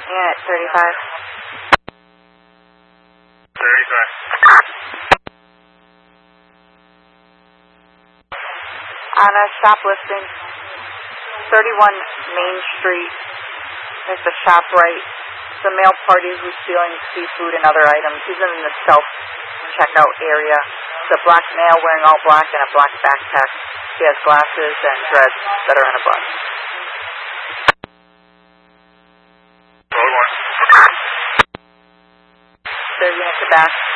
Unit 35. 35. On a shoplifting, 31 Main Street. There's a shop right. The male party who's stealing seafood and other items. He's in the self-checkout area. It's a black male wearing all black and a black backpack. He has glasses and dreads that are in a bun. Road 1. They're unit to back.